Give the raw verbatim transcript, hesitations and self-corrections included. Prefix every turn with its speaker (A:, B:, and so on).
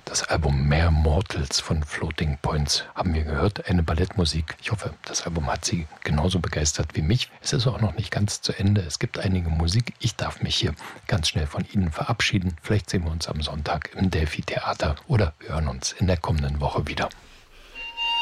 A: Das Album Mere Mortals von Floating Points haben wir gehört, eine Ballettmusik. Ich hoffe, das Album hat Sie genauso begeistert wie mich. Es ist auch noch nicht ganz zu Ende. Es gibt einige Musik. Ich darf mich hier ganz schnell von Ihnen verabschieden. Vielleicht sehen wir uns am Sonntag im Delphi Theater oder wir hören uns in der kommenden Woche wieder.